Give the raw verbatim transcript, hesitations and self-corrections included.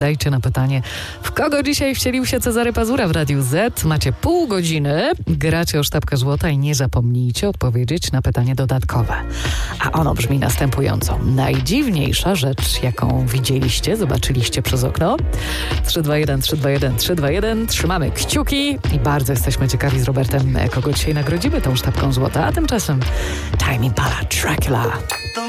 Dajcie na pytanie, w kogo dzisiaj wcielił się Cezary Pazura w Radiu Z. Macie pół godziny, gracie o sztabkę złota i nie zapomnijcie odpowiedzieć na pytanie dodatkowe. A ono brzmi następująco. Najdziwniejsza rzecz, jaką widzieliście, zobaczyliście przez okno? trzy dwa jeden, trzy dwa jeden, trzy dwa jeden. Trzymamy kciuki i bardzo jesteśmy ciekawi z Robertem, kogo dzisiaj nagrodzimy tą sztabką złota. A tymczasem Tame Impala, Dracula.